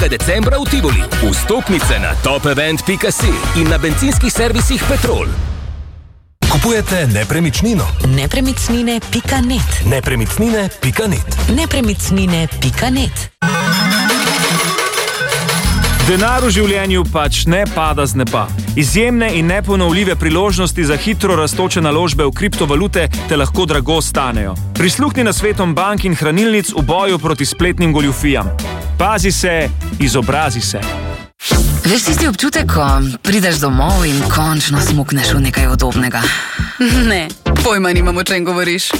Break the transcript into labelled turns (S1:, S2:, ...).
S1: decembra v Tivoli. Vstopnice na topevent.si in na bencinskih servisih Petrol.
S2: Kupujete nepremičnino?
S3: Nepremičnine.net.
S2: Nepremičnine.net.
S3: Nepremičnine.net.
S4: Denar v življenju pač ne pada z neba. Izjemne in neponovljive priložnosti za hitro rastoče naložbe v kriptovalute te lahko drago stanejo. Prisluhni nasvetom bank in hranilnic v boju proti spletnim goljufijam. Pazi se, izobrazi se.
S5: Veš tisti občutek, ko prideš domov in končno smukneš v nekaj udobnega?
S6: Ne, pojma nimam, o čem govoriš.